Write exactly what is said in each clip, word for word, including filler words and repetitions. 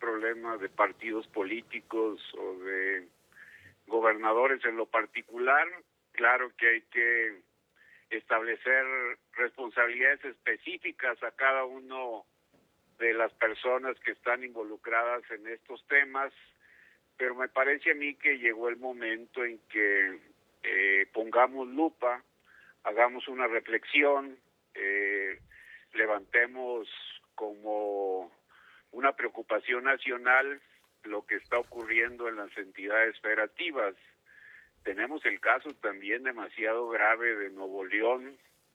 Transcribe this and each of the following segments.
problema de partidos políticos o de gobernadores en lo particular. Claro que hay que establecer responsabilidades específicas a cada uno de las personas que están involucradas en estos temas, pero me parece a mí que llegó el momento en que eh, pongamos lupa, hagamos una reflexión, eh, levantemos como una preocupación nacional lo que está ocurriendo en las entidades federativas. Tenemos el caso también demasiado grave de Nuevo León.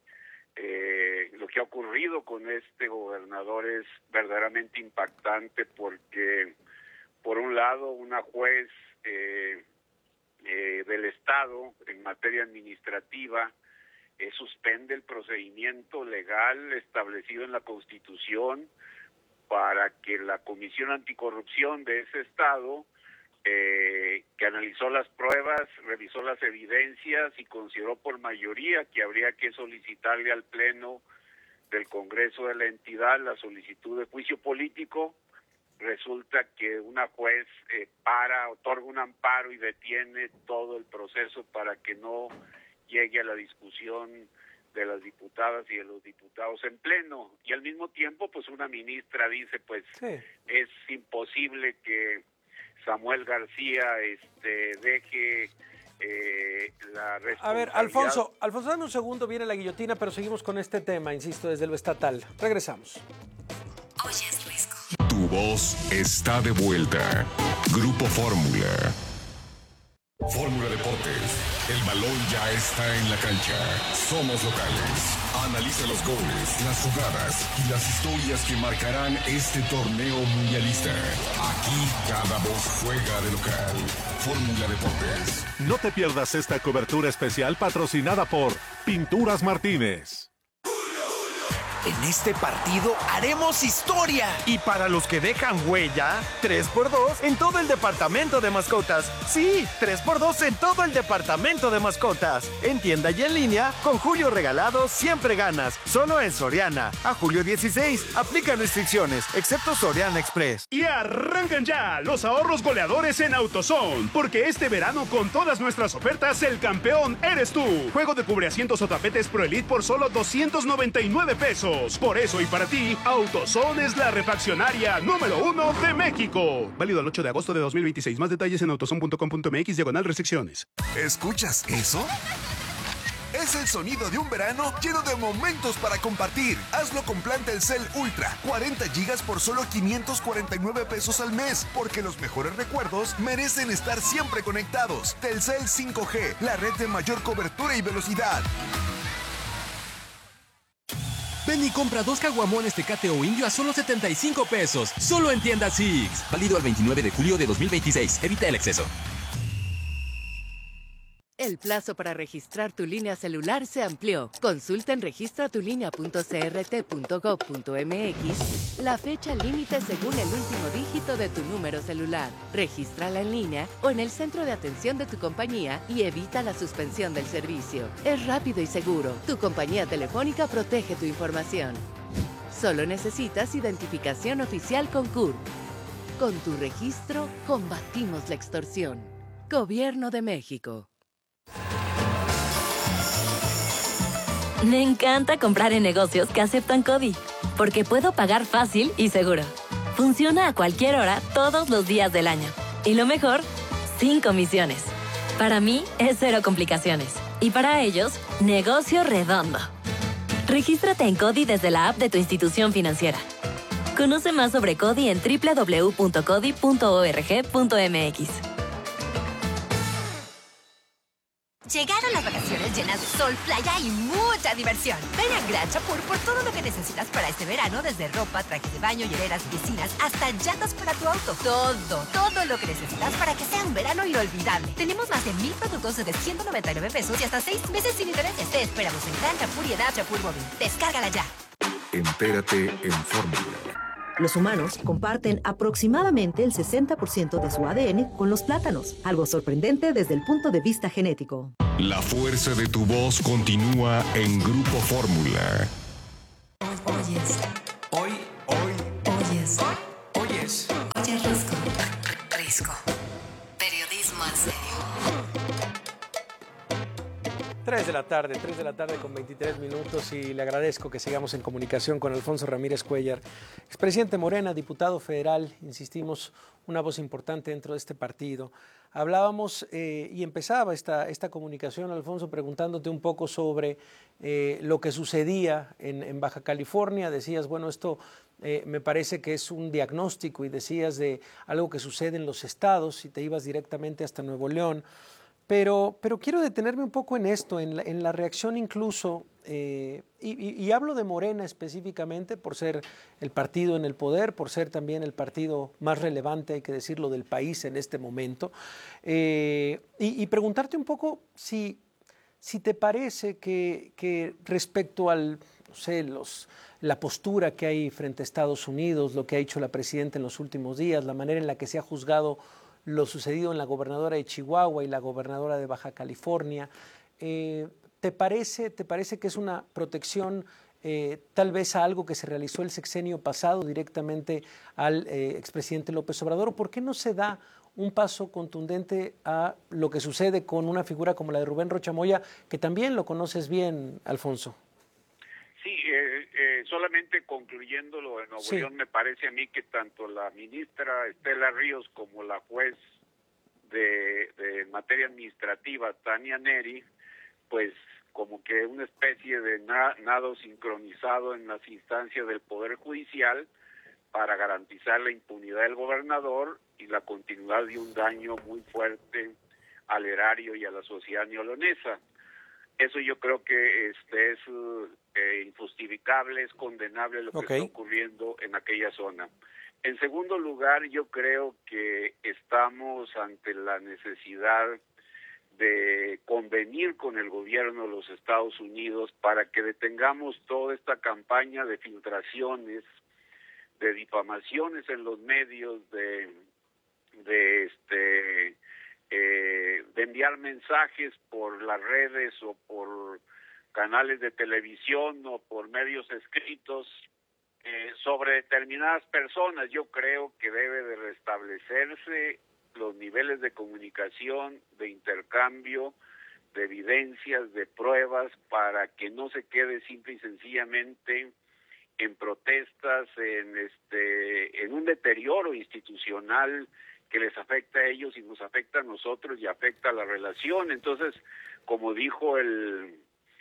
Eh, lo que ha ocurrido con este gobernador es verdaderamente impactante porque, por un lado, una juez eh, eh, del Estado en materia administrativa eh, suspende el procedimiento legal establecido en la Constitución para que la Comisión Anticorrupción de ese Estado, eh, que analizó las pruebas, revisó las evidencias y consideró por mayoría que habría que solicitarle al Pleno del Congreso de la entidad la solicitud de juicio político, resulta que una juez eh, para, otorga un amparo y detiene todo el proceso para que no llegue a la discusión de las diputadas y de los diputados en pleno, y al mismo tiempo pues una ministra dice pues sí, es imposible que Samuel García este deje eh, la responsabilidad. A ver, Alfonso, Alfonso, dame un segundo, viene la guillotina, pero seguimos con este tema, insisto, desde lo estatal. Regresamos. Oye, es Luisco. Tu voz está de vuelta. Grupo Fórmula. Fórmula Deportes. El balón ya está en la cancha. Somos locales. Analiza los goles, las jugadas y las historias que marcarán este torneo mundialista. Aquí cada voz juega de local. Fórmula Deportes. No te pierdas esta cobertura especial patrocinada por Pinturas Martínez. En este partido haremos historia. Y para los que dejan huella, tres por dos en todo el departamento de mascotas. Sí, tres por dos en todo el departamento de mascotas. En tienda y en línea, con Julio Regalado siempre ganas. Solo en Soriana. A julio dieciséis, aplica restricciones, excepto Soriana Express. Y arrancan ya los ahorros goleadores en AutoZone. Porque este verano con todas nuestras ofertas, el campeón eres tú. Juego de cubreasientos o tapetes Pro Elite por solo doscientos noventa y nueve pesos. Por eso y para ti, AutoZone es la refaccionaria número uno de México. Válido el ocho de agosto de dos mil veintiséis. Más detalles en autozone punto com punto mx, diagonal restricciones. ¿Escuchas eso? Es el sonido de un verano lleno de momentos para compartir. Hazlo con plan Telcel Ultra. cuarenta gigas por solo quinientos cuarenta y nueve pesos al mes. Porque los mejores recuerdos merecen estar siempre conectados. Telcel cinco G, la red de mayor cobertura y velocidad. Ven y compra dos caguamones Tecate o Indio a solo setenta y cinco pesos. Solo en tienda Six. Válido al veintinueve de julio de dos mil veintiséis. Evita el exceso. El plazo para registrar tu línea celular se amplió. Consulta en registra tu línea punto c r t punto gov punto m x la fecha límite según el último dígito de tu número celular. Regístrala en línea o en el centro de atención de tu compañía y evita la suspensión del servicio. Es rápido y seguro. Tu compañía telefónica protege tu información. Solo necesitas identificación oficial con C U R. Con tu registro, combatimos la extorsión. Gobierno de México. Me encanta comprar en negocios que aceptan CODI, porque puedo pagar fácil y seguro. Funciona a cualquier hora, todos los días del año. Y lo mejor, sin comisiones. Para mí, es cero complicaciones. Y para ellos, negocio redondo. Regístrate en CODI desde la app de tu institución financiera. Conoce más sobre CODI en doble u doble u doble u punto codi punto org punto m x. Llegaron las vacaciones llenas de sol, playa y mucha diversión. Ven a Gran Chapur por todo lo que necesitas para este verano, desde ropa, trajes de baño, hieleras, piscinas, hasta llantas para tu auto. Todo, todo lo que necesitas para que sea un verano inolvidable. Tenemos más de mil productos desde ciento noventa y nueve pesos y hasta seis meses sin intereses. Te esperamos en Gran Chapur y en App Chapur Móvil. Descárgala ya. Entérate en Fórmula. Los humanos comparten aproximadamente el sesenta por ciento de su A D N con los plátanos, algo sorprendente desde el punto de vista genético. La fuerza de tu voz continúa en Grupo Fórmula. Oyes. Hoy, hoy, Oyes. oyes. Oyes Qué risco. Risco. Periodismo en serio. tres de la tarde, tres de la tarde con veintitrés minutos y le agradezco que sigamos en comunicación con Alfonso Ramírez Cuéllar, expresidente Morena, diputado federal, insistimos, una voz importante dentro de este partido. Hablábamos eh, y empezaba esta, esta comunicación, Alfonso, preguntándote un poco sobre eh, lo que sucedía en, en Baja California. Decías, bueno, esto eh, me parece que es un diagnóstico y decías de algo que sucede en los estados y te ibas directamente hasta Nuevo León. Pero, pero quiero detenerme un poco en esto, en la, en la reacción incluso, eh, y, y, y hablo de Morena específicamente por ser el partido en el poder, por ser también el partido más relevante, hay que decirlo, del país en este momento, eh, y, y preguntarte un poco si, si te parece que, que respecto al, no sé, los, la postura que hay frente a Estados Unidos, lo que ha hecho la presidenta en los últimos días, la manera en la que se ha juzgado lo sucedido en la gobernadora de Chihuahua y la gobernadora de Baja California, eh, ¿te parece, te parece que es una protección eh, tal vez a algo que se realizó el sexenio pasado directamente al eh, expresidente López Obrador? ¿O por qué no se da un paso contundente a lo que sucede con una figura como la de Rubén Rocha Moya, que también lo conoces bien, Alfonso? Sí, eh, eh, solamente concluyéndolo en Nuevo Sí. León, me parece a mí que tanto la ministra Estela Ríos como la juez de, de materia administrativa, Tania Neri, pues como que una especie de na- nado sincronizado en las instancias del Poder Judicial para garantizar la impunidad del gobernador y la continuidad de un daño muy fuerte al erario y a la sociedad neolonesa. Eso yo creo que este es eh, injustificable, es condenable lo que Okay. está ocurriendo en aquella zona. En segundo lugar, yo creo que estamos ante la necesidad de convenir con el gobierno de los Estados Unidos para que detengamos toda esta campaña de filtraciones, de difamaciones en los medios, de, de este eh, de enviar mensajes por las redes o por canales de televisión o por medios escritos eh, sobre determinadas personas. Yo creo que debe de restablecerse los niveles de comunicación, de intercambio, de evidencias, de pruebas, para que no se quede simple y sencillamente en protestas, en este, en un deterioro institucional que les afecta a ellos y nos afecta a nosotros y afecta a la relación. Entonces, como dijo el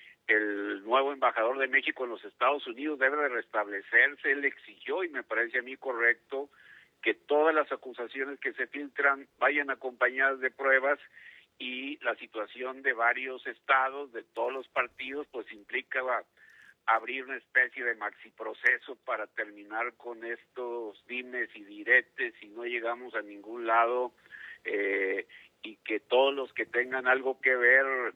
el nuevo embajador de México en los Estados Unidos, debe de restablecerse. Él exigió, y me parece a mí correcto, que todas las acusaciones que se filtran vayan acompañadas de pruebas, y la situación de varios estados, de todos los partidos, pues implica abrir una especie de maxiproceso para terminar con estos dimes y diretes y no llegamos a ningún lado, eh, y que todos los que tengan algo que ver,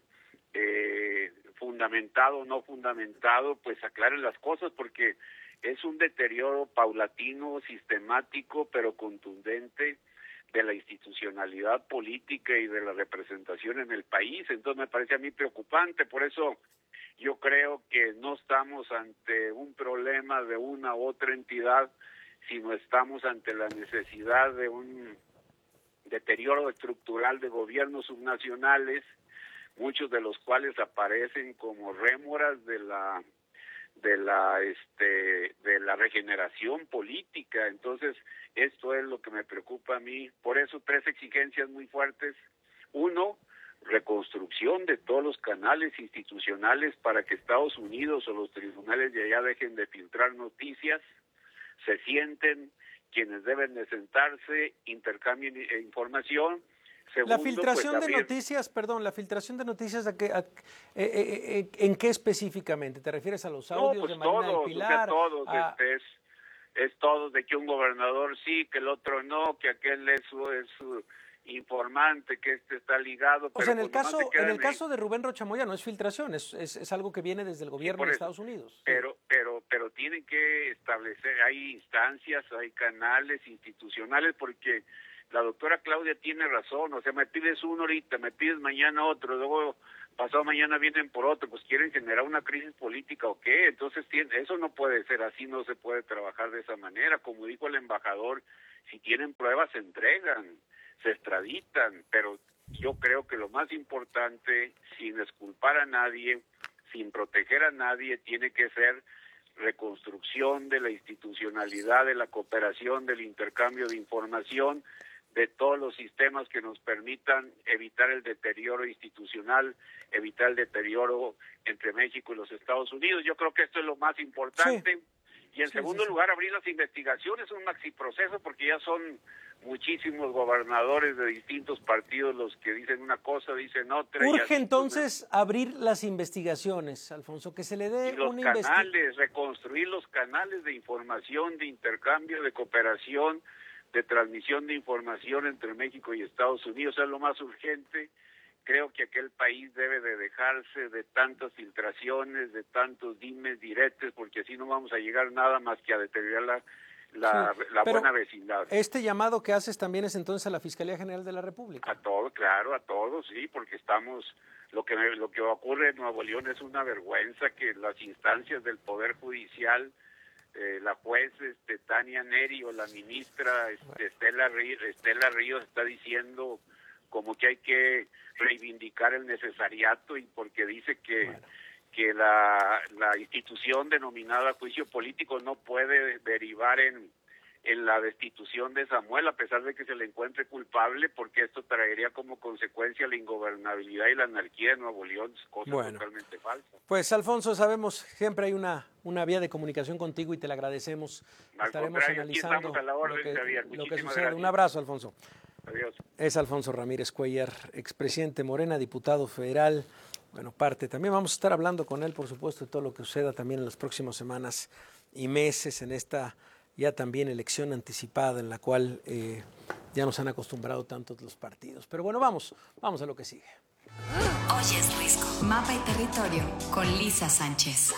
eh, fundamentado o no fundamentado, pues aclaren las cosas, porque es un deterioro paulatino, sistemático, pero contundente de la institucionalidad política y de la representación en el país. Entonces me parece a mí preocupante. Por eso yo creo que no estamos ante un problema de una u otra entidad, sino estamos ante la necesidad de un deterioro estructural de gobiernos subnacionales, muchos de los cuales aparecen como rémoras de la de la este de la regeneración política. Entonces esto es lo que me preocupa a mí. Por eso tres exigencias muy fuertes. Uno, reconstrucción de todos los canales institucionales para que Estados Unidos o los tribunales de allá dejen de filtrar noticias, se sienten quienes deben de sentarse, intercambien información. Segundo, la filtración pues, de abrir... noticias, perdón, la filtración de noticias, ¿a qué, a, eh, eh, eh, ¿en qué específicamente? ¿Te refieres a los audios no, pues de Marina todos, del Pilar? O sea, todos, a... este, es, es todos, de que un gobernador sí, que el otro no, que aquel es, es uh, informante, que este está ligado. O pero sea, en el pues caso, en el ahí. caso de Rubén Rocha Moya no es filtración, es, es, es algo que viene desde el gobierno sí, de eso. Estados Unidos. Pero, pero, pero tienen que establecer, hay instancias, hay canales institucionales, porque la doctora Claudia tiene razón. O sea, me pides uno ahorita, me pides mañana otro, luego pasado mañana vienen por otro, pues quieren generar una crisis política o qué. Entonces eso no puede ser así, no se puede trabajar de esa manera. Como dijo el embajador, si tienen pruebas se entregan, se extraditan, pero yo creo que lo más importante, sin exculpar a nadie, sin proteger a nadie, tiene que ser reconstrucción de la institucionalidad, de la cooperación, del intercambio de información, de todos los sistemas que nos permitan evitar el deterioro institucional, evitar el deterioro entre México y los Estados Unidos. Yo creo que esto es lo más importante. Sí. Y en sí, segundo sí, sí. lugar, abrir las investigaciones, un maxiproceso, porque ya son muchísimos gobernadores de distintos partidos los que dicen una cosa, dicen otra. Urge entonces una... abrir las investigaciones, Alfonso, que se le dé y los una canales, investi... reconstruir los canales de información, de intercambio, de cooperación, de transmisión de información entre México y Estados Unidos, es lo más urgente. Creo que aquel país debe de dejarse de tantas filtraciones, de tantos dimes, diretes, porque así no vamos a llegar nada más que a deteriorar la, la, sí, la buena vecindad. Este llamado que haces también es entonces a la Fiscalía General de la República. A todo, claro, a todos, sí, porque estamos, lo que lo que ocurre en Nuevo León es una vergüenza que las instancias del Poder Judicial, eh, la juez este, Tania Neri o la ministra este, Estela, Ríos, Estela Ríos está diciendo como que hay que reivindicar el necesariato y porque dice que bueno. que la, la institución denominada juicio político no puede derivar en, en la destitución de Samuel a pesar de que se le encuentre culpable, porque esto traería como consecuencia la ingobernabilidad y la anarquía de Nuevo León, cosa bueno. totalmente falsa. Pues Alfonso, sabemos, siempre hay una, una vía de comunicación contigo y te la agradecemos. Al Estaremos analizando a la orden, lo que, Javier. lo que sucede. Gracias. Un abrazo, Alfonso. Adiós. Es Alfonso Ramírez Cuellar, expresidente Morena, diputado federal. Bueno, parte. También vamos a estar hablando con él, por supuesto, de todo lo que suceda también en las próximas semanas y meses en esta ya también elección anticipada en la cual eh, ya nos han acostumbrado tantos los partidos. Pero bueno, vamos, vamos a lo que sigue. Hoy es Risco. Mapa y territorio con Lisa Sánchez.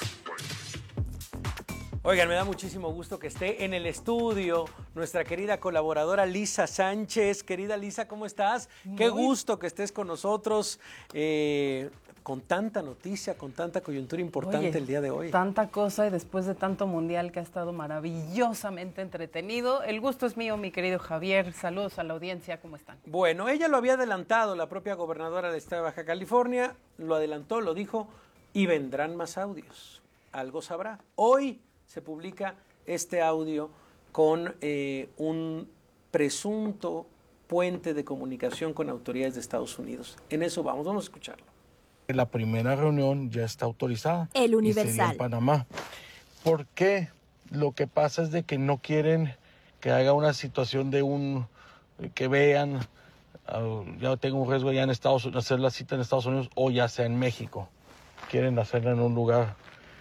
Oigan, me da muchísimo gusto que esté en el estudio nuestra querida colaboradora Lisa Sánchez. Querida Lisa, ¿cómo estás? Muy Qué gusto que estés con nosotros eh, con tanta noticia, con tanta coyuntura importante. Oye, el día de hoy. Tanta cosa y después de tanto mundial que ha estado maravillosamente entretenido. El gusto es mío, mi querido Javier. Saludos a la audiencia, ¿cómo están? Bueno, ella lo había adelantado, la propia gobernadora del estado de Baja California, lo adelantó, lo dijo, y vendrán más audios. Algo sabrá. Hoy se publica este audio con eh, un presunto puente de comunicación con autoridades de Estados Unidos. En eso vamos, vamos a escucharlo. La primera reunión ya está autorizada. El Universal. Y sería en Panamá. ¿Por qué? Lo que pasa es de que no quieren que haga una situación de un, que vean, uh, ya tengo un riesgo ya en Estados Unidos, hacer la cita en Estados Unidos o ya sea en México. Quieren hacerla en un lugar,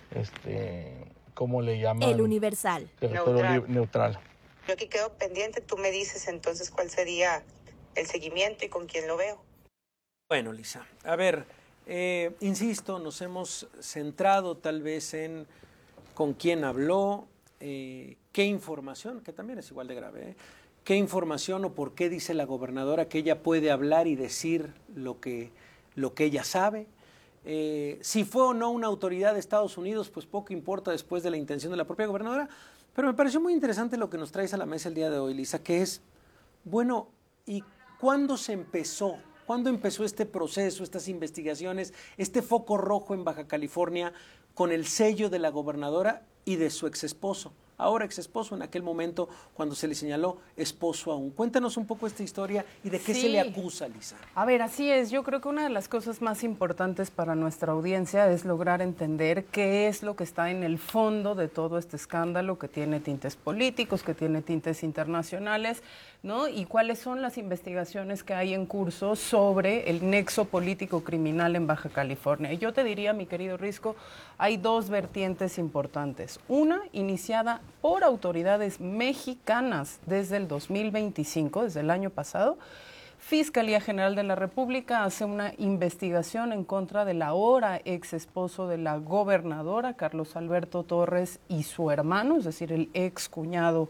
este... ¿cómo le llaman? El Universal. Territorio neutral. neutral. Yo aquí quedo pendiente, tú me dices entonces cuál sería el seguimiento y con quién lo veo. Bueno, Lisa, a ver, eh, insisto, nos hemos centrado tal vez en con quién habló, eh, qué información, que también es igual de grave, ¿eh? qué información o por qué dice la gobernadora que ella puede hablar y decir lo que, lo que ella sabe. Eh, si fue o no una autoridad de Estados Unidos, pues poco importa después de la intención de la propia gobernadora, pero me pareció muy interesante lo que nos traes a la mesa el día de hoy, Lisa, que es, bueno, ¿y cuándo se empezó? ¿Cuándo empezó este proceso, estas investigaciones, este foco rojo en Baja California con el sello de la gobernadora y de su exesposo? Ahora exesposo, en aquel momento cuando se le señaló esposo aún. Cuéntanos un poco esta historia y de qué sí. se le acusa, Lisa. A ver, así es. Yo creo que una de las cosas más importantes para nuestra audiencia es lograr entender qué es lo que está en el fondo de todo este escándalo que tiene tintes políticos, que tiene tintes internacionales, ¿no? Y cuáles son las investigaciones que hay en curso sobre el nexo político criminal en Baja California. Y yo te diría, mi querido Risco, hay dos vertientes importantes. Una, iniciada por autoridades mexicanas desde el dos mil veinticinco, desde el año pasado. Fiscalía General de la República hace una investigación en contra del ahora ex esposo de la gobernadora, Carlos Alberto Torres, y su hermano, es decir, el ex cuñado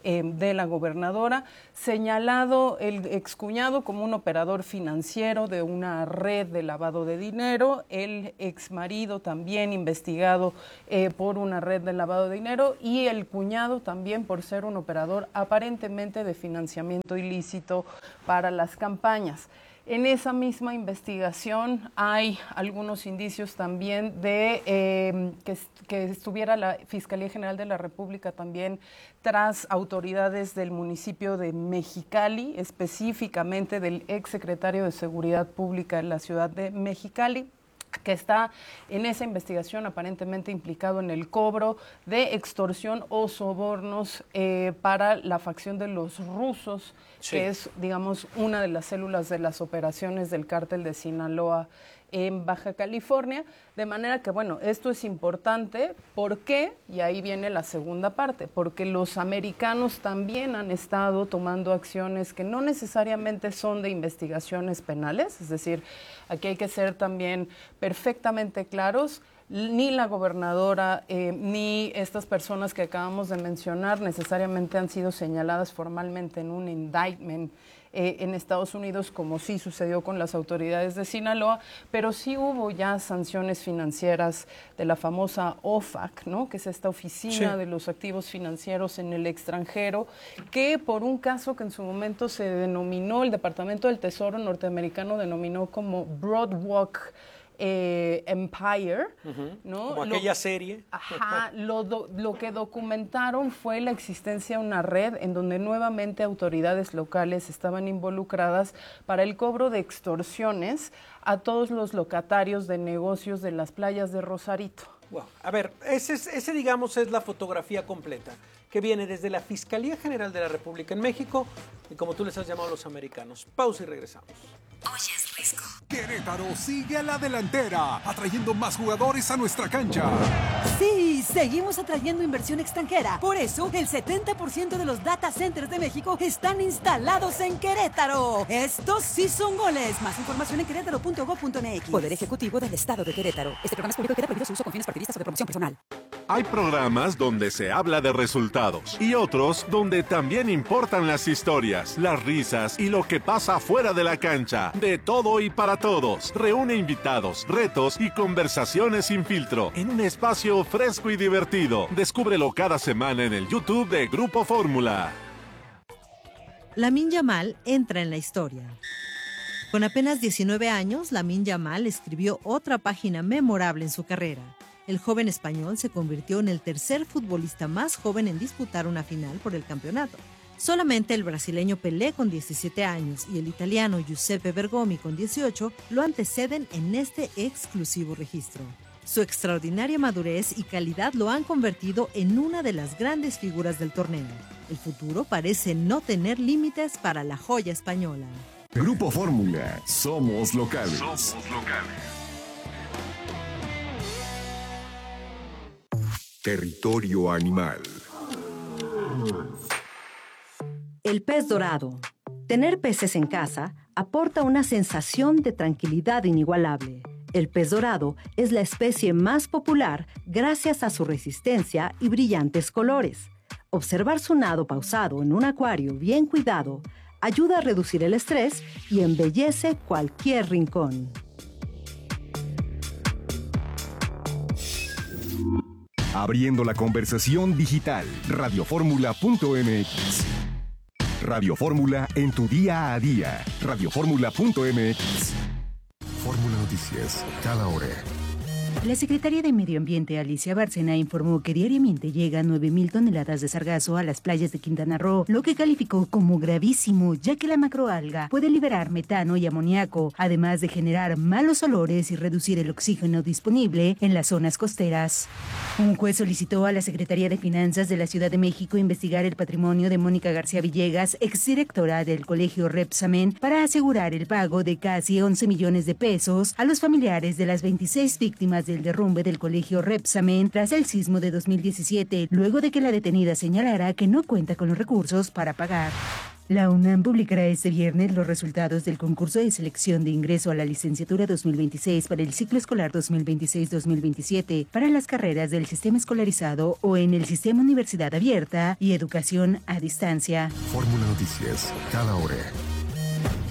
eh, de la gobernadora, señalado el excuñado como un operador financiero de una red de lavado de dinero, el exmarido también investigado eh, por una red de lavado de dinero y el cuñado también por ser un operador aparentemente de financiamiento ilícito para las campañas. En esa misma investigación hay algunos indicios también de eh, que, que estuviera la Fiscalía General de la República también tras autoridades del municipio de Mexicali, específicamente del exsecretario de Seguridad Pública de la ciudad de Mexicali, que está en esa investigación aparentemente implicado en el cobro de extorsión o sobornos eh, para la facción de los rusos, sí. que es, digamos, una de las células de las operaciones del cártel de Sinaloa en Baja California, de manera que, bueno, esto es importante. ¿Por qué? Y ahí viene la segunda parte, porque los americanos también han estado tomando acciones que no necesariamente son de investigaciones penales, es decir, aquí hay que ser también perfectamente claros. Ni la gobernadora eh, ni estas personas que acabamos de mencionar necesariamente han sido señaladas formalmente en un indictment eh, en Estados Unidos, como sí sucedió con las autoridades de Sinaloa, pero sí hubo ya sanciones financieras de la famosa O F A C, ¿no? Que es esta oficina sí. de los activos financieros en el extranjero, que por un caso que en su momento se denominó, el Departamento del Tesoro norteamericano denominó como Broadwalk Eh, Empire, uh-huh. ¿no? Como lo, aquella serie. Ajá, lo, do, lo que documentaron fue la existencia de una red en donde nuevamente autoridades locales estaban involucradas para el cobro de extorsiones a todos los locatarios de negocios de las playas de Rosarito. Wow. A ver, ese, es, ese digamos es la fotografía completa, que viene desde la Fiscalía General de la República en México y como tú les has llamado a los americanos. Pausa y regresamos. Oye, es Risco. Querétaro sigue a la delantera, atrayendo más jugadores a nuestra cancha. Sí, seguimos atrayendo inversión extranjera. Por eso, el setenta por ciento de los data centers de México están instalados en Querétaro. Estos sí son goles. Más información en querétaro punto gob punto eme equis. Poder Ejecutivo del Estado de Querétaro. Este programa es público y queda prohibido su uso con fines partidistas o de promoción personal. Hay programas donde se habla de resultados y otros donde también importan las historias, las risas y lo que pasa fuera de la cancha. De todo y para todos. Reúne invitados, retos y conversaciones sin filtro en un espacio fresco y divertido. Descúbrelo cada semana en el YouTube de Grupo Fórmula. Lamine Yamal entra en la historia. Con apenas diecinueve años, Lamine Yamal escribió otra página memorable en su carrera. El joven español se convirtió en el tercer futbolista más joven en disputar una final por el campeonato. Solamente el brasileño Pelé con diecisiete años y el italiano Giuseppe Bergomi con dieciocho lo anteceden en este exclusivo registro. Su extraordinaria madurez y calidad lo han convertido en una de las grandes figuras del torneo. El futuro parece no tener límites para la joya española. Grupo Fórmula, somos locales. Somos locales. Territorio animal. El pez dorado. Tener peces en casa aporta una sensación de tranquilidad inigualable. El pez dorado es la especie más popular gracias a su resistencia y brillantes colores. Observar su nado pausado en un acuario bien cuidado ayuda a reducir el estrés y embellece cualquier rincón. Abriendo la conversación digital. radio fórmula punto eme equis. Radio Fórmula en tu día a día. radio fórmula punto eme equis. Fórmula Noticias, cada hora. La Secretaría de Medio Ambiente, Alicia Bárcena, informó que diariamente llegan nueve mil toneladas de sargazo a las playas de Quintana Roo, lo que calificó como gravísimo, ya que la macroalga puede liberar metano y amoníaco, además de generar malos olores y reducir el oxígeno disponible en las zonas costeras. Un juez solicitó a la Secretaría de Finanzas de la Ciudad de México investigar el patrimonio de Mónica García Villegas, exdirectora del Colegio Repsamen, para asegurar el pago de casi once millones de pesos a los familiares de las veintiséis víctimas del derrumbe del Colegio Repsamen tras el sismo de dos mil diecisiete, luego de que la detenida señalara que no cuenta con los recursos para pagar. La UNAM publicará este viernes los resultados del concurso de selección de ingreso a la licenciatura dos mil veintiséis para el ciclo escolar dos mil veintiséis dos mil veintisiete para las carreras del sistema escolarizado o en el sistema Universidad Abierta y Educación a Distancia. Fórmula Noticias, cada hora